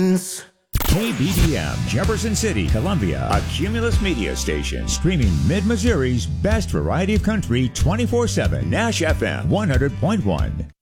KBBM, Jefferson City, Columbia, a Cumulus media station, streaming Mid-Missouri's best variety of country 24/7, Nash FM 100.1.